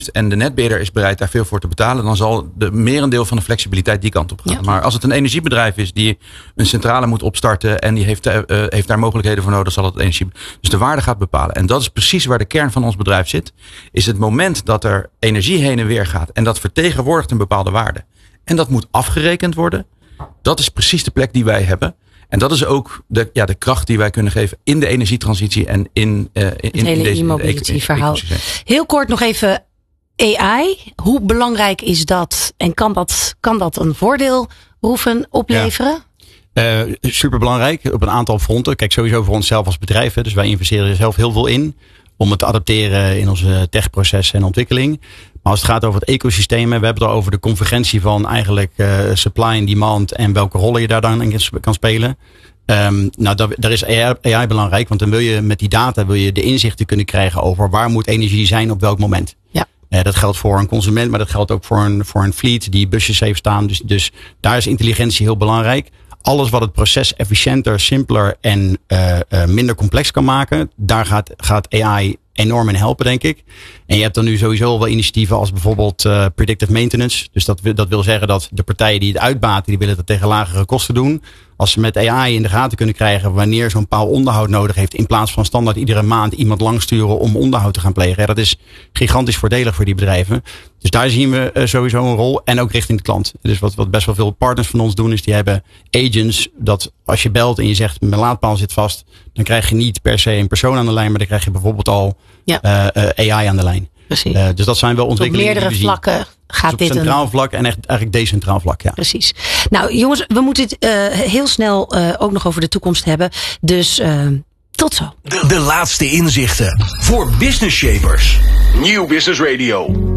en de netbeheerder is bereid daar veel voor te betalen, dan zal de merendeel van de flexibiliteit die kant op gaan. Ja. Maar als het een energiebedrijf is die een centrale moet opstarten en die heeft daar mogelijkheden voor nodig, zal het dus de waarde gaat bepalen. En dat is precies waar de kern van ons bedrijf zit. Is het moment dat er energie heen en weer gaat en dat vertegenwoordigt een bepaalde waarde. En dat moet afgerekend worden. Dat is precies de plek die wij hebben. En dat is ook de kracht die wij kunnen geven in de energietransitie en in hele e-mobility verhaal. Heel kort nog even AI. Hoe belangrijk is dat? En kan dat een voordeel, Roeven, opleveren? Ja. Superbelangrijk op een aantal fronten. Kijk, sowieso voor onszelf als bedrijf. Dus wij investeren er zelf heel veel in om het te adapteren in onze techprocessen en ontwikkeling. Maar als het gaat over het ecosysteem, we hebben het al over de convergentie van eigenlijk supply en demand en welke rollen je daar dan in kan spelen. Daar is AI belangrijk, want dan wil je met die data de inzichten kunnen krijgen over waar moet energie zijn op welk moment. Ja. Dat geldt voor een consument, maar dat geldt ook voor een fleet die busjes heeft staan. Dus daar is intelligentie heel belangrijk. Alles wat het proces efficiënter, simpeler en minder complex kan maken, daar gaat AI enorm in helpen, denk ik. En je hebt dan nu sowieso wel initiatieven als bijvoorbeeld predictive maintenance. Dus dat wil zeggen dat de partijen die het uitbaten, die willen het tegen lagere kosten doen. Als ze met AI in de gaten kunnen krijgen wanneer zo'n paal onderhoud nodig heeft, in plaats van standaard iedere maand iemand langsturen om onderhoud te gaan plegen. Ja, dat is gigantisch voordelig voor die bedrijven. Dus daar zien we sowieso een rol. En ook richting de klant. Dus wat best wel veel partners van ons doen, is die hebben agents dat als je belt en je zegt mijn laadpaal zit vast, dan krijg je niet per se een persoon aan de lijn, maar dan krijg je bijvoorbeeld al AI aan de lijn. Precies. Dus dat zijn wel ontwikkelingen. Op meerdere vlakken gaat dit. Op centraal vlak en eigenlijk decentraal vlak. Ja. Precies. Nou jongens, we moeten het heel snel ook nog over de toekomst hebben. Dus tot zo. De laatste inzichten voor business shapers. Nieuw Business Radio.